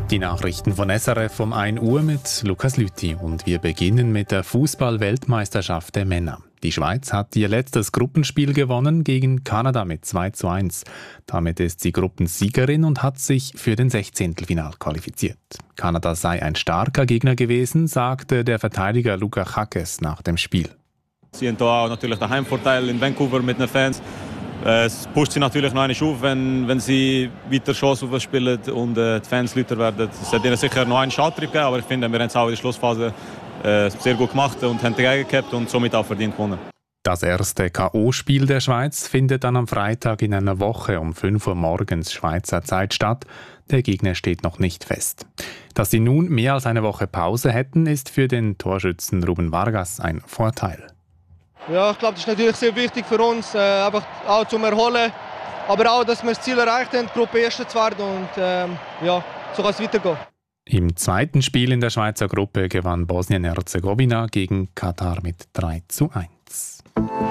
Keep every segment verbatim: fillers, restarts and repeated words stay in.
Die Nachrichten von S R F um ein Uhr mit Lukas Lüthi und wir beginnen mit der Fußball-Weltmeisterschaft der Männer. Die Schweiz hat ihr letztes Gruppenspiel gewonnen gegen Kanada mit zwei zu eins. Damit ist sie Gruppensiegerin und hat sich für den Sechzehntelfinal qualifiziert. Kanada sei ein starker Gegner gewesen, sagte der Verteidiger Luka Chaques nach dem Spiel. Sie haben hier auch natürlich den Heimvorteil in Vancouver mit den Fans. Es pusht sie natürlich noch einmal auf, wenn, wenn sie weiter Chancen aufspielen und äh, die Fans lauter werden. Es hat ihnen sicher noch einen Schalltrieb gegeben, aber ich finde, wir haben es auch in der Schlussphase äh, sehr gut gemacht und haben dagegen gehabt und somit auch verdient gewonnen. Das erste K O-Spiel der Schweiz findet dann am Freitag in einer Woche um fünf Uhr morgens Schweizer Zeit statt. Der Gegner steht noch nicht fest. Dass sie nun mehr als eine Woche Pause hätten, ist für den Torschützen Ruben Vargas ein Vorteil. Ja, ich glaube, das ist natürlich sehr wichtig für uns, äh, einfach auch zum Erholen, aber auch, dass wir das Ziel erreicht haben, Gruppe Erste zu werden und ähm, ja, so kann es weitergehen. Im zweiten Spiel in der Schweizer Gruppe gewann Bosnien-Herzegowina gegen Katar mit drei zu eins.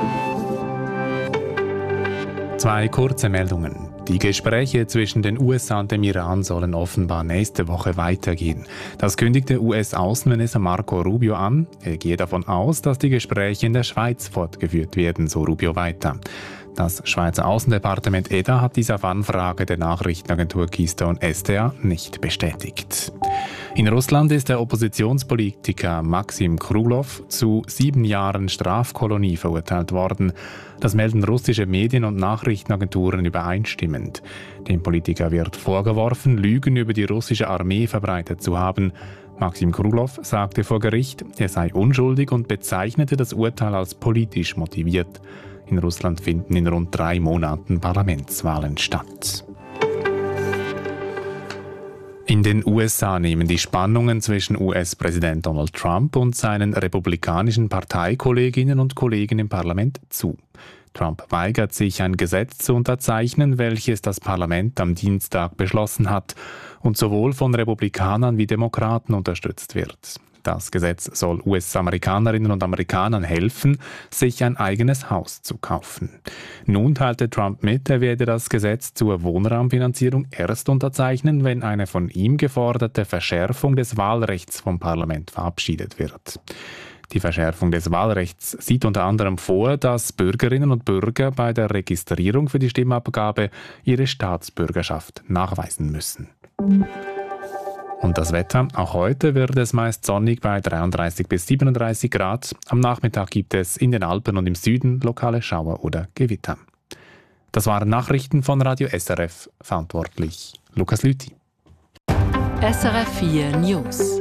Zwei kurze Meldungen. Die Gespräche zwischen den U S A und dem Iran sollen offenbar nächste Woche weitergehen. Das kündigte U S-Außenminister Marco Rubio an. Er gehe davon aus, dass die Gespräche in der Schweiz fortgeführt werden, so Rubio weiter. Das Schweizer Außendepartement E D A hat dies auf Anfrage der Nachrichtenagentur Keystone S T A nicht bestätigt. In Russland ist der Oppositionspolitiker Maxim Krylov zu sieben Jahren Strafkolonie verurteilt worden. Das melden russische Medien und Nachrichtenagenturen übereinstimmend. Dem Politiker wird vorgeworfen, Lügen über die russische Armee verbreitet zu haben. Maxim Krylov sagte vor Gericht, er sei unschuldig und bezeichnete das Urteil als politisch motiviert. In Russland finden in rund drei Monaten Parlamentswahlen statt. In den U S A nehmen die Spannungen zwischen U S-Präsident Donald Trump und seinen republikanischen Parteikolleginnen und Kollegen im Parlament zu. Trump weigert sich, ein Gesetz zu unterzeichnen, welches das Parlament am Dienstag beschlossen hat und sowohl von Republikanern wie Demokraten unterstützt wird. Das Gesetz soll U S-Amerikanerinnen und Amerikanern helfen, sich ein eigenes Haus zu kaufen. Nun teilte Trump mit, er werde das Gesetz zur Wohnraumfinanzierung erst unterzeichnen, wenn eine von ihm geforderte Verschärfung des Wahlrechts vom Parlament verabschiedet wird. Die Verschärfung des Wahlrechts sieht unter anderem vor, dass Bürgerinnen und Bürger bei der Registrierung für die Stimmabgabe ihre Staatsbürgerschaft nachweisen müssen. Und das Wetter. Auch heute wird es meist sonnig bei dreiunddreißig bis siebenunddreißig Grad. Am Nachmittag gibt es in den Alpen und im Süden lokale Schauer oder Gewitter. Das waren Nachrichten von Radio S R F. Verantwortlich Lukas Lüthi. S R F vier News.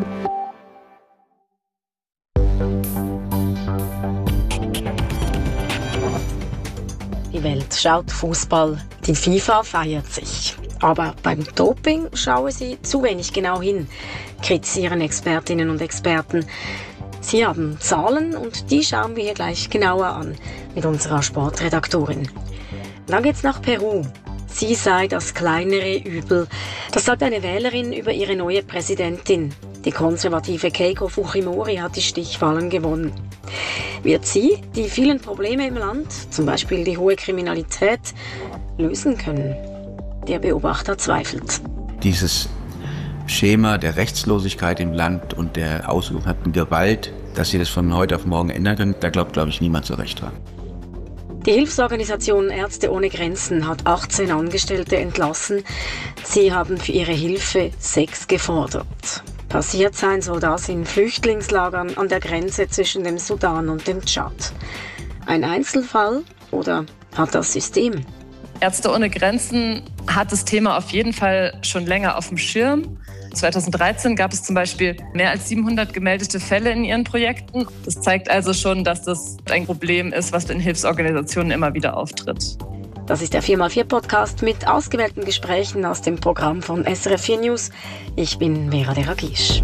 Die Welt schaut Fußball, die FIFA feiert sich. Aber beim Doping schauen sie zu wenig genau hin, kritisieren Expertinnen und Experten. Sie haben Zahlen und die schauen wir hier gleich genauer an mit unserer Sportredaktorin. Dann geht's nach Peru. Sie sei das kleinere Übel. Das sagt eine Wählerin über ihre neue Präsidentin. Die konservative Keiko Fujimori hat die Stichwahlen gewonnen. Wird sie die vielen Probleme im Land, zum Beispiel die hohe Kriminalität, lösen können? Der Beobachter zweifelt. Dieses Schema der Rechtslosigkeit im Land und der ausgeübten Gewalt, dass sie das von heute auf morgen ändern können, da glaubt, glaube ich, niemand so recht dran. Die Hilfsorganisation Ärzte ohne Grenzen hat achtzehn Angestellte entlassen. Sie haben für ihre Hilfe sechs gefordert. Passiert sein soll das in Flüchtlingslagern an der Grenze zwischen dem Sudan und dem Tschad. Ein Einzelfall oder hat das System? Ärzte ohne Grenzen hat das Thema auf jeden Fall schon länger auf dem Schirm. zweitausenddreizehn gab es zum Beispiel mehr als siebenhundert gemeldete Fälle in ihren Projekten. Das zeigt also schon, dass das ein Problem ist, was in Hilfsorganisationen immer wieder auftritt. Das ist der vier mal vier Podcast mit ausgewählten Gesprächen aus dem Programm von S R F vier News. Ich bin Vera Deragisch.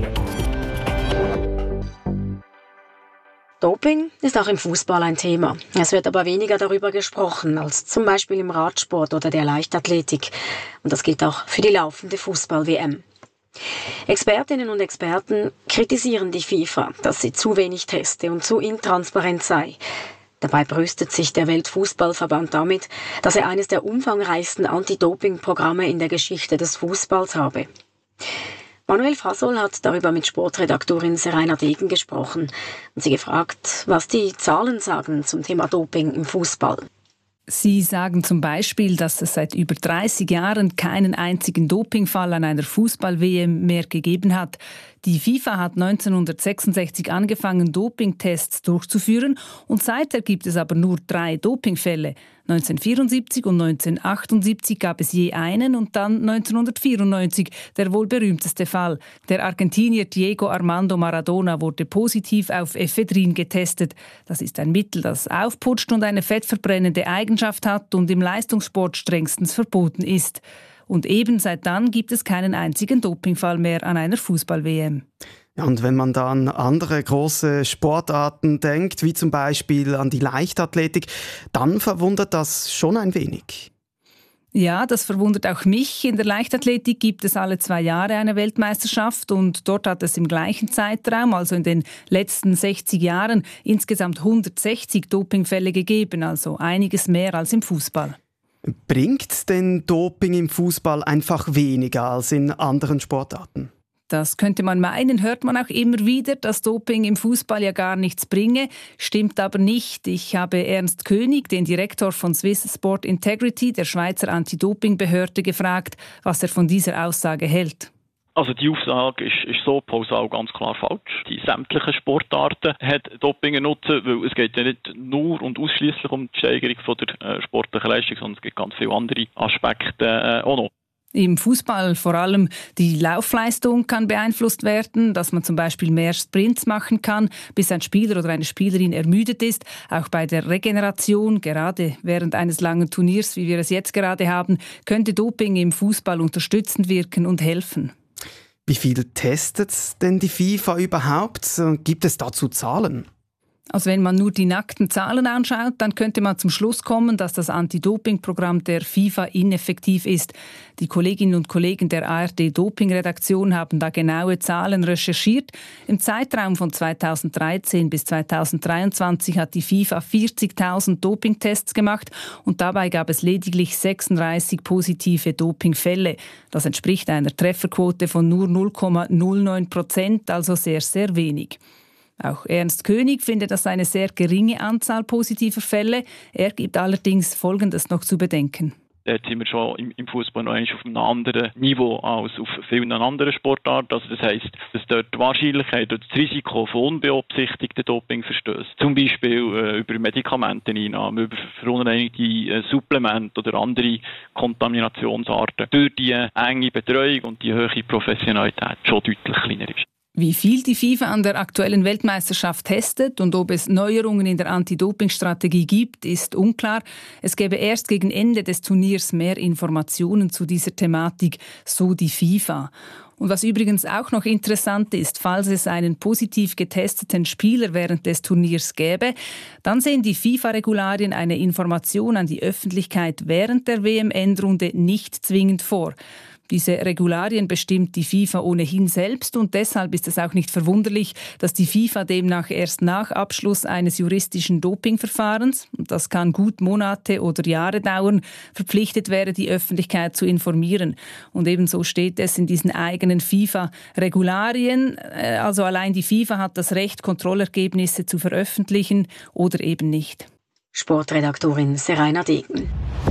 Doping ist auch im Fußball ein Thema. Es wird aber weniger darüber gesprochen als zum Beispiel im Radsport oder der Leichtathletik. Und das gilt auch für die laufende Fußball-W M. Expertinnen und Experten kritisieren die FIFA, dass sie zu wenig teste und zu intransparent sei. Dabei brüstet sich der Weltfußballverband damit, dass er eines der umfangreichsten Anti-Doping-Programme in der Geschichte des Fußballs habe. Manuel Fasol hat darüber mit Sportredaktorin Seraina Degen gesprochen und sie gefragt, was die Zahlen sagen zum Thema Doping im Fußball. Sie sagen zum Beispiel, dass es seit über dreißig Jahren keinen einzigen Dopingfall an einer Fußball-W M mehr gegeben hat. Die FIFA hat neunzehnhundertsechsundsechzig angefangen, Dopingtests durchzuführen und seither gibt es aber nur drei Dopingfälle. neunzehnhundertvierundsiebzig und neunzehnhundertachtundsiebzig gab es je einen und dann neunzehnhundertvierundneunzig der wohl berühmteste Fall. Der Argentinier Diego Armando Maradona wurde positiv auf Ephedrin getestet. Das ist ein Mittel, das aufputscht und eine fettverbrennende Eigenschaft hat und im Leistungssport strengstens verboten ist. Und eben seit dann gibt es keinen einzigen Dopingfall mehr an einer Fußball-W M. Ja, und wenn man dann an andere große Sportarten denkt, wie zum Beispiel an die Leichtathletik, dann verwundert das schon ein wenig. Ja, das verwundert auch mich. In der Leichtathletik gibt es alle zwei Jahre eine Weltmeisterschaft und dort hat es im gleichen Zeitraum, also in den letzten sechzig Jahren, insgesamt hundertsechzig Dopingfälle gegeben, also einiges mehr als im Fußball. Bringt denn Doping im Fußball einfach weniger als in anderen Sportarten? Das könnte man meinen, hört man auch immer wieder, dass Doping im Fußball ja gar nichts bringe. Stimmt aber nicht. Ich habe Ernst König, den Direktor von Swiss Sport Integrity, der Schweizer Anti-Doping-Behörde, gefragt, was er von dieser Aussage hält. Also die Aussage ist, ist so pauschal ganz klar falsch. Die sämtlichen Sportarten hat Doping nutzen, weil es geht ja nicht nur und ausschließlich um die Steigerung von der äh, sportlichen Leistung, sondern es gibt ganz viele andere Aspekte äh, auch noch. Im Fußball vor allem die Laufleistung kann beeinflusst werden, dass man zum Beispiel mehr Sprints machen kann, bis ein Spieler oder eine Spielerin ermüdet ist. Auch bei der Regeneration, gerade während eines langen Turniers, wie wir es jetzt gerade haben, könnte Doping im Fußball unterstützend wirken und helfen. Wie viel testet denn die FIFA überhaupt? Gibt es dazu Zahlen? Also wenn man nur die nackten Zahlen anschaut, dann könnte man zum Schluss kommen, dass das Anti-Doping-Programm der FIFA ineffektiv ist. Die Kolleginnen und Kollegen der A R D-Doping-Redaktion haben da genaue Zahlen recherchiert. Im Zeitraum von zweitausenddreizehn bis zweitausenddreiundzwanzig hat die FIFA vierzigtausend Dopingtests gemacht und dabei gab es lediglich sechsunddreißig positive Dopingfälle. Das entspricht einer Trefferquote von nur null Komma null neun Prozent, also sehr, sehr wenig. Auch Ernst König findet das eine sehr geringe Anzahl positiver Fälle. Er gibt allerdings Folgendes noch zu bedenken. Jetzt sind wir schon im, im Fußball noch auf einem anderen Niveau als auf vielen anderen Sportarten. Also das heisst, dass dort die Wahrscheinlichkeit oder das Risiko von unbeabsichtigten Dopingverstößen, zum Beispiel äh, über Medikamenteneinnahme, über verunreinigte äh, Supplemente oder andere Kontaminationsarten, durch die äh, enge Betreuung und die hohe Professionalität schon deutlich kleiner ist. Wie viel die FIFA an der aktuellen Weltmeisterschaft testet und ob es Neuerungen in der Anti-Doping-Strategie gibt, ist unklar. Es gäbe erst gegen Ende des Turniers mehr Informationen zu dieser Thematik, so die FIFA. Und was übrigens auch noch interessant ist, falls es einen positiv getesteten Spieler während des Turniers gäbe, dann sehen die FIFA-Regularien eine Information an die Öffentlichkeit während der W M-Endrunde nicht zwingend vor. Diese Regularien bestimmt die FIFA ohnehin selbst und deshalb ist es auch nicht verwunderlich, dass die FIFA demnach erst nach Abschluss eines juristischen Dopingverfahrens, und das kann gut Monate oder Jahre dauern, verpflichtet wäre, die Öffentlichkeit zu informieren. Und ebenso steht es in diesen eigenen FIFA-Regularien. Also allein die FIFA hat das Recht, Kontrollergebnisse zu veröffentlichen oder eben nicht. Sportredaktorin Seraina Degen.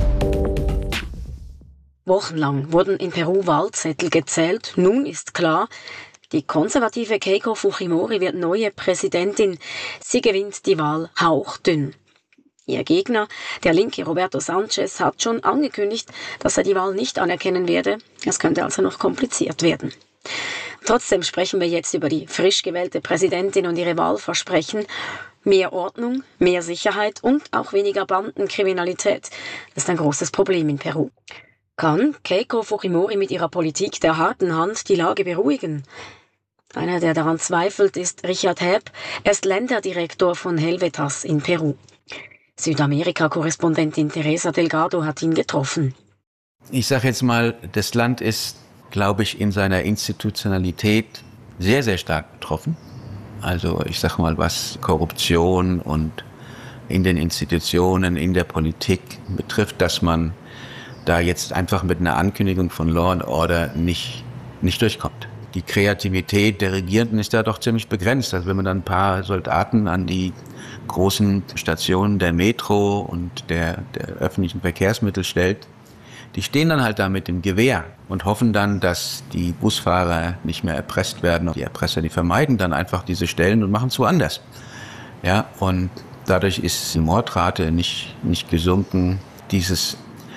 Wochenlang wurden in Peru Wahlzettel gezählt. Nun ist klar, die konservative Keiko Fujimori wird neue Präsidentin. Sie gewinnt die Wahl hauchdünn. Ihr Gegner, der linke Roberto Sanchez, hat schon angekündigt, dass er die Wahl nicht anerkennen werde. Es könnte also noch kompliziert werden. Trotzdem sprechen wir jetzt über die frisch gewählte Präsidentin und ihre Wahlversprechen. Mehr Ordnung, mehr Sicherheit und auch weniger Bandenkriminalität. Das ist ein großes Problem in Peru. Kann Keiko Fujimori mit ihrer Politik der harten Hand die Lage beruhigen? Einer, der daran zweifelt, ist Richard Häb. Er ist Länderdirektor von Helvetas in Peru. Südamerika-Korrespondentin Teresa Delgado hat ihn getroffen. Ich sage jetzt mal, das Land ist, glaube ich, in seiner Institutionalität sehr, sehr stark betroffen. Also ich sage mal, was Korruption und in den Institutionen, in der Politik betrifft, dass man da jetzt einfach mit einer Ankündigung von Law and Order nicht nicht durchkommt. Die Kreativität der Regierenden ist da doch ziemlich begrenzt. Also wenn man dann ein paar Soldaten an die großen Stationen der Metro und der, der öffentlichen Verkehrsmittel stellt, die stehen dann halt da mit dem Gewehr und hoffen dann, dass die Busfahrer nicht mehr erpresst werden. Und die Erpresser, die vermeiden dann einfach diese Stellen und machen es woanders. Ja, und dadurch ist die Mordrate nicht, nicht gesunken. Dieses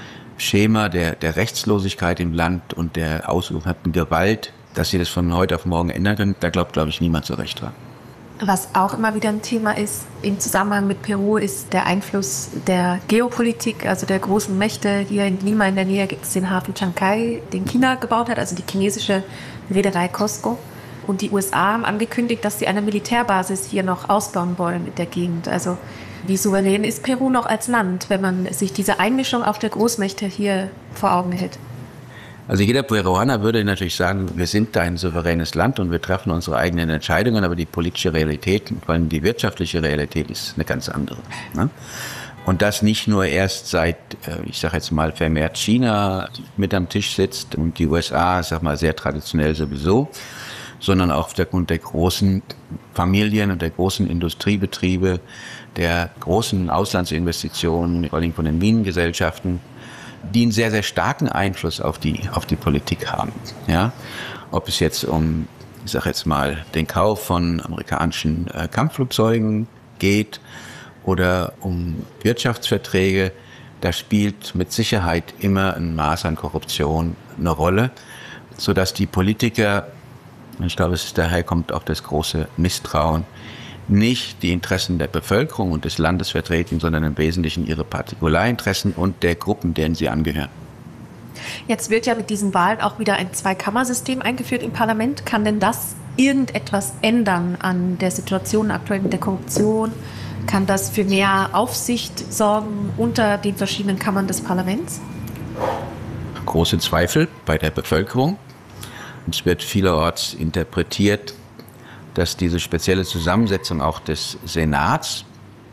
Schema der, der Rechtslosigkeit im Land und der ausgeübten Gewalt, dass sie das von heute auf morgen ändern können, da glaubt, glaube ich, niemand so recht dran. Was auch immer wieder ein Thema ist im Zusammenhang mit Peru, ist der Einfluss der Geopolitik, also der großen Mächte. Hier in Lima in der Nähe gibt es den Hafen Chancay, den China gebaut hat, also die chinesische Reederei COSCO. Und die U S A haben angekündigt, dass sie eine Militärbasis hier noch ausbauen wollen in der Gegend. Also wie souverän ist Peru noch als Land, wenn man sich diese Einmischung auf der Großmächte hier vor Augen hält? Also jeder Peruaner würde natürlich sagen, wir sind ein souveränes Land und wir treffen unsere eigenen Entscheidungen, aber die politische Realität, vor allem die wirtschaftliche Realität, ist eine ganz andere. Ne? Und das nicht nur erst seit, ich sage jetzt mal, vermehrt China mit am Tisch sitzt und die U S A, ich sag mal, sehr traditionell sowieso, sondern auch aufgrund der großen Familien und der großen Industriebetriebe, der großen Auslandsinvestitionen, vor allem von den Minengesellschaften, die einen sehr, sehr starken Einfluss auf die, auf die Politik haben. Ja? Ob es jetzt um, ich sage jetzt mal, den Kauf von amerikanischen äh, Kampfflugzeugen geht oder um Wirtschaftsverträge, da spielt mit Sicherheit immer ein Maß an Korruption eine Rolle, sodass die Politiker, ich glaube, es ist daher kommt auch das große Misstrauen, nicht die Interessen der Bevölkerung und des Landes vertreten, sondern im Wesentlichen ihre Partikularinteressen und der Gruppen, denen sie angehören. Jetzt wird ja mit diesen Wahlen auch wieder ein Zweikammersystem eingeführt im Parlament. Kann denn das irgendetwas ändern an der Situation aktuell mit der Korruption? Kann das für mehr Aufsicht sorgen unter den verschiedenen Kammern des Parlaments? Große Zweifel bei der Bevölkerung. Es wird vielerorts interpretiert, dass diese spezielle Zusammensetzung auch des Senats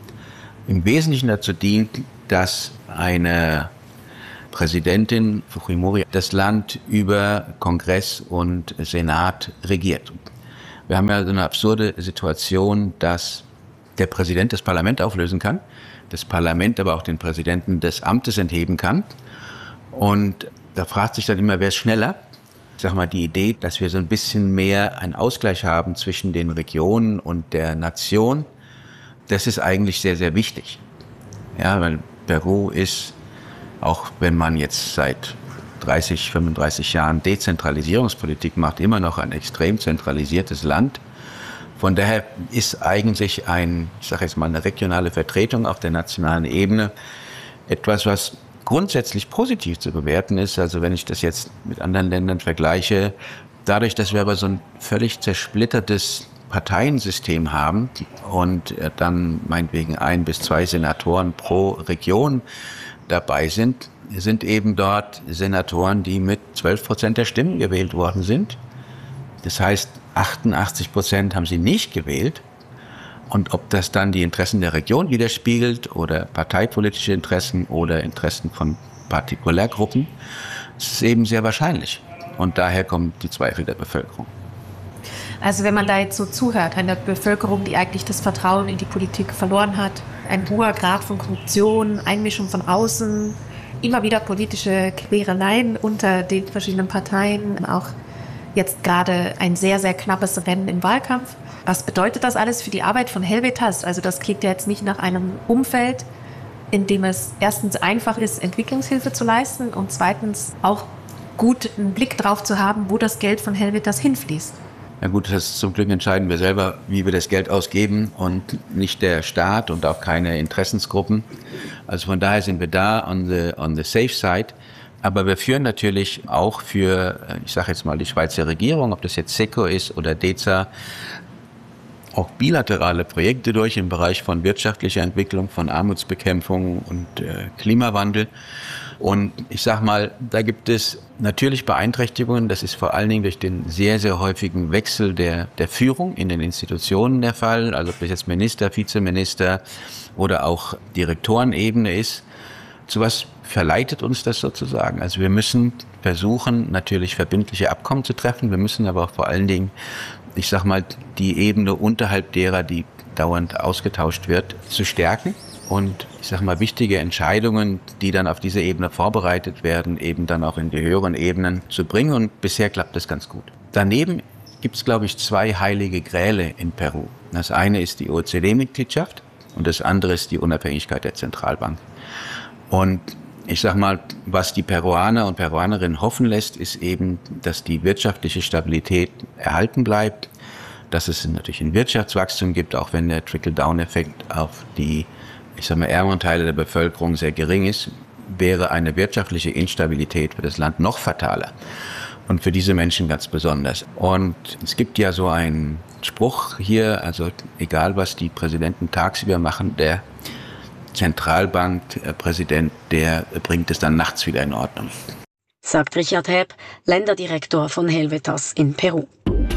im Wesentlichen dazu dient, dass eine Präsidentin Fujimori das Land über Kongress und Senat regiert. Wir haben ja so eine absurde Situation, dass der Präsident das Parlament auflösen kann, das Parlament aber auch den Präsidenten des Amtes entheben kann. Und da fragt sich dann immer, wer ist schneller? Ich sag mal, die Idee, dass wir so ein bisschen mehr einen Ausgleich haben zwischen den Regionen und der Nation, das ist eigentlich sehr, sehr wichtig. Ja, weil Peru ist, auch wenn man jetzt seit dreißig, fünfunddreißig Jahren Dezentralisierungspolitik macht, immer noch ein extrem zentralisiertes Land. Von daher ist eigentlich ein, ich sage jetzt mal, eine regionale Vertretung auf der nationalen Ebene etwas, was grundsätzlich positiv zu bewerten ist. Also wenn ich das jetzt mit anderen Ländern vergleiche, dadurch, dass wir aber so ein völlig zersplittertes Parteiensystem haben und dann meinetwegen ein bis zwei Senatoren pro Region dabei sind, sind eben dort Senatoren, die mit zwölf Prozent der Stimmen gewählt worden sind. Das heißt, achtundachtzig Prozent haben sie nicht gewählt. Und ob das dann die Interessen der Region widerspiegelt oder parteipolitische Interessen oder Interessen von Partikulargruppen, ist eben sehr wahrscheinlich. Und daher kommen die Zweifel der Bevölkerung. Also wenn man da jetzt so zuhört, einer Bevölkerung, die eigentlich das Vertrauen in die Politik verloren hat, ein hoher Grad von Korruption, Einmischung von außen, immer wieder politische Quereleien unter den verschiedenen Parteien, auch jetzt gerade ein sehr, sehr knappes Rennen im Wahlkampf. Was bedeutet das alles für die Arbeit von Helvetas? Also das klingt ja jetzt nicht nach einem Umfeld, in dem es erstens einfach ist, Entwicklungshilfe zu leisten und zweitens auch gut einen Blick drauf zu haben, wo das Geld von Helvetas hinfließt. Ja gut, das ist zum Glück entscheiden wir selber, wie wir das Geld ausgeben und nicht der Staat und auch keine Interessensgruppen. Also von daher sind wir da on the, on the safe side. Aber wir führen natürlich auch für, ich sage jetzt mal, die Schweizer Regierung, ob das jetzt SECO ist oder DEZA, auch bilaterale Projekte durch im Bereich von wirtschaftlicher Entwicklung, von Armutsbekämpfung und äh, Klimawandel. Und ich sag mal, da gibt es natürlich Beeinträchtigungen. Das ist vor allen Dingen durch den sehr, sehr häufigen Wechsel der, der Führung in den Institutionen der Fall. Also ob das jetzt Minister, Vizeminister oder auch Direktorenebene ist. sowas verleitet uns das sozusagen. Also wir müssen versuchen, natürlich verbindliche Abkommen zu treffen. Wir müssen aber auch vor allen Dingen, ich sag mal, die Ebene unterhalb derer, die dauernd ausgetauscht wird, zu stärken. Und ich sag mal, wichtige Entscheidungen, die dann auf dieser Ebene vorbereitet werden, eben dann auch in die höheren Ebenen zu bringen. Und bisher klappt das ganz gut. Daneben gibt es, glaube ich, zwei heilige Gräle in Peru. Das eine ist die O E C D-Mitgliedschaft und das andere ist die Unabhängigkeit der Zentralbank. Und ich sag mal, was die Peruaner und Peruanerinnen hoffen lässt, ist eben, dass die wirtschaftliche Stabilität erhalten bleibt, dass es natürlich ein Wirtschaftswachstum gibt, auch wenn der Trickle-Down-Effekt auf die, ich sag mal, ärmeren Teile der Bevölkerung sehr gering ist, wäre eine wirtschaftliche Instabilität für das Land noch fataler. Und für diese Menschen ganz besonders. Und es gibt ja so einen Spruch hier, also egal was die Präsidenten tagsüber machen, der Zentralbankpräsident, der bringt es dann nachts wieder in Ordnung. Sagt Richard Häb, Länderdirektor von Helvetas in Peru.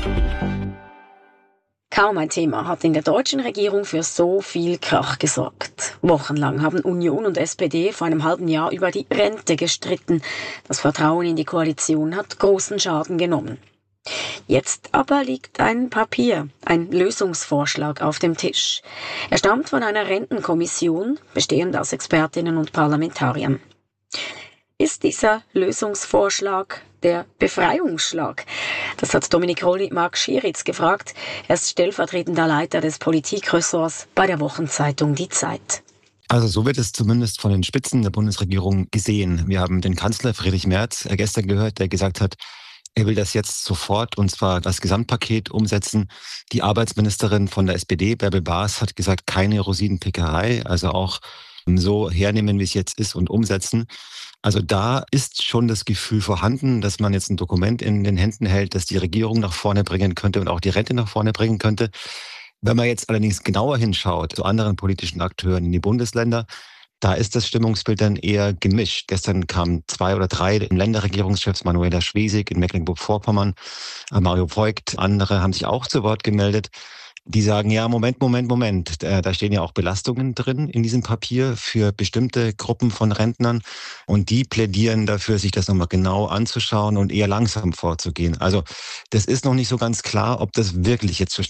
Kaum ein Thema hat in der deutschen Regierung für so viel Krach gesorgt. Wochenlang haben Union und S P D vor einem halben Jahr über die Rente gestritten. Das Vertrauen in die Koalition hat großen Schaden genommen. Jetzt aber liegt ein Papier, ein Lösungsvorschlag auf dem Tisch. Er stammt von einer Rentenkommission, bestehend aus Expertinnen und Parlamentariern. Ist dieser Lösungsvorschlag der Befreiungsschlag? Das hat Dominik Rolli Marc Schieritz gefragt. Er ist stellvertretender Leiter des Politikressorts bei der Wochenzeitung Die Zeit. Also so wird es zumindest von den Spitzen der Bundesregierung gesehen. Wir haben den Kanzler Friedrich Merz gestern gehört, der gesagt hat, er will das jetzt sofort, und zwar das Gesamtpaket umsetzen. Die Arbeitsministerin von der S P D, Bärbel Baas, hat gesagt, keine Rosinenpickerei, also auch so hernehmen, wie es jetzt ist, und umsetzen. Also da ist schon das Gefühl vorhanden, dass man jetzt ein Dokument in den Händen hält, das die Regierung nach vorne bringen könnte und auch die Rente nach vorne bringen könnte. Wenn man jetzt allerdings genauer hinschaut zu anderen politischen Akteuren in die Bundesländer, da ist das Stimmungsbild dann eher gemischt. Gestern kamen zwei oder drei Länderregierungschefs, Manuela Schwesig in Mecklenburg-Vorpommern, Mario Voigt, andere haben sich auch zu Wort gemeldet. Die sagen, ja, Moment, Moment, Moment, da stehen ja auch Belastungen drin in diesem Papier für bestimmte Gruppen von Rentnern, und die plädieren dafür, sich das nochmal genau anzuschauen und eher langsam vorzugehen. Also das ist noch nicht so ganz klar, ob das wirklich jetzt